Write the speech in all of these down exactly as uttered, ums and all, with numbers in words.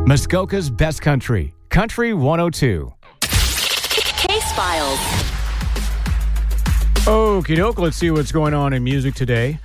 Muskoka's Best Country, Country one oh two. Case Files. Okie doke, let's see what's going on in music today.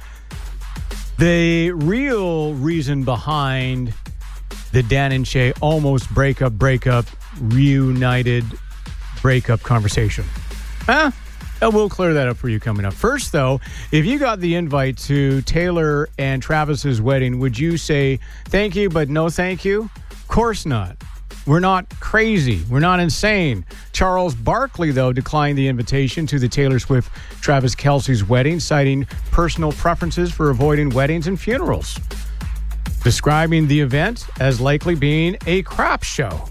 The real reason behind the Dan and Shay almost breakup, breakup, reunited breakup conversation. Huh? We'll clear that up for you coming up. First, though, if you got the invite to Taylor and Travis's wedding, would you say thank you, but no thank you? Of course not. We're not crazy. We're not insane. Charles Barkley, though, declined the invitation to the Taylor Swift-Travis Kelce's wedding, citing personal preferences for avoiding weddings and funerals, describing the event as likely being a crap show.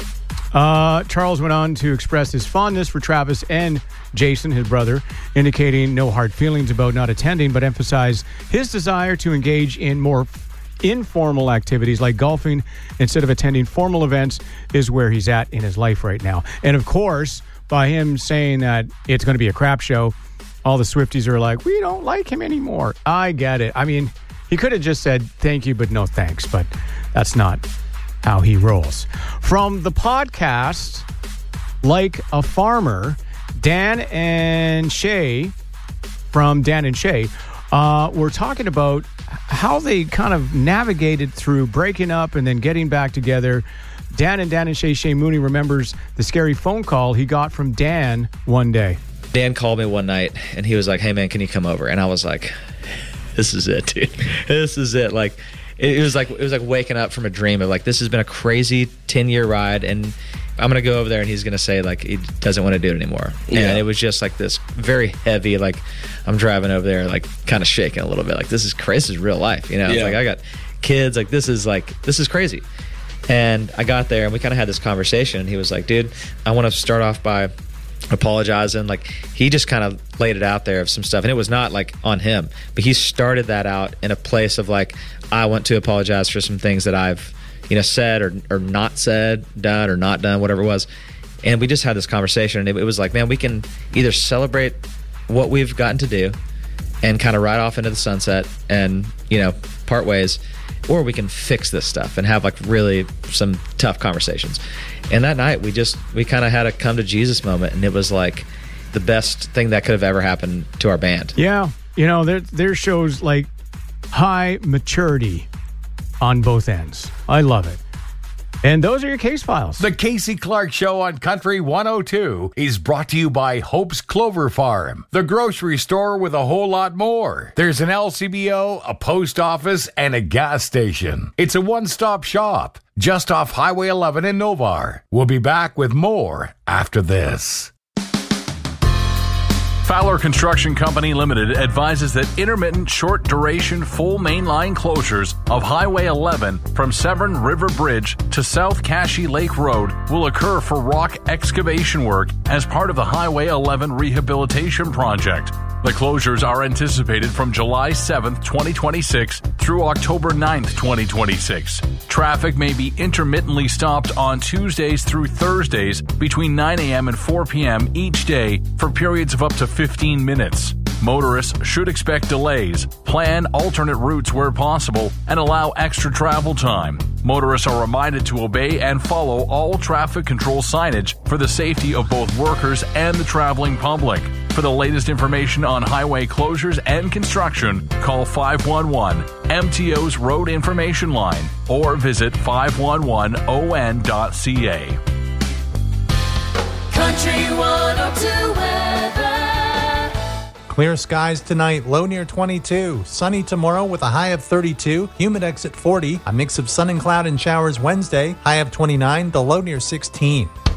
Uh, Charles went on to express his fondness for Travis and Jason, his brother, indicating no hard feelings about not attending, but emphasized his desire to engage in more informal activities like golfing instead of attending formal events is where he's at in his life right now. And of course, by him saying that it's going to be a crap show, all the Swifties are like, we don't like him anymore. I get it. I mean, he could have just said thank you, but no thanks, but that's not how he rolls. From the podcast, Like a Farmer, Dan and Shay from Dan and Shay, uh, we're talking about how they kind of navigated through breaking up and then getting back together. Dan and Dan and Shay, Shay Mooney remembers the scary phone call he got from Dan one day. Dan called me one night and he was like, hey man, can you come over? And I was like, this is it, dude. This is it. Like, it was like, it was like waking up from a dream of like, this has been a crazy ten year ride and I'm going to go over there and he's going to say like, he doesn't want to do it anymore. Yeah. And it was just like this very heavy, like I'm driving over there, like kind of shaking a little bit. Like, this is crazy. This is real life. You know, yeah. It's like I got kids, like this is like, this is crazy. And I got there and we kind of had this conversation and he was like, dude, I want to start off by apologizing. Like he just kind of laid it out there of some stuff and it was not like on him, but he started that out in a place of like, I want to apologize for some things that I've, you know, said or, or not said, done or not done, whatever it was. And we just had this conversation and it, it was like, man, we can either celebrate what we've gotten to do and kind of ride off into the sunset and, you know, part ways, or we can fix this stuff and have like really some tough conversations. And that night we just, we kind of had a come to Jesus moment and it was like the best thing that could have ever happened to our band. Yeah. You know, there, there shows like high maturity on both ends. I love it. And those are your case files. The Casey Clark Show on Country one oh two is brought to you by Hope's Clover Farm, the grocery store with a whole lot more. There's an L C B O, a post office, and a gas station. It's a one-stop shop just off Highway eleven in Novar. We'll be back with more after this. Fowler Construction Company Limited advises that intermittent short-duration full mainline closures of Highway eleven from Severn River Bridge to South Cashy Lake Road will occur for rock excavation work as part of the Highway eleven rehabilitation project. The closures are anticipated from July seventh, twenty twenty-six through October ninth, twenty twenty-six. Traffic may be intermittently stopped on Tuesdays through Thursdays between nine a.m. and four p.m. each day for periods of up to fifteen minutes. Motorists should expect delays, plan alternate routes where possible, and allow extra travel time. Motorists are reminded to obey and follow all traffic control signage for the safety of both workers and the traveling public. For the latest information on highway closures and construction, call five one one, M T O's Road Information Line, or visit five one one O N dot C A. Country one oh two weather. Clear skies tonight, low near twenty-two. Sunny tomorrow with a high of thirty-two. Humidex at forty. A mix of sun and cloud and showers Wednesday, high of twenty-nine, the low near sixteen.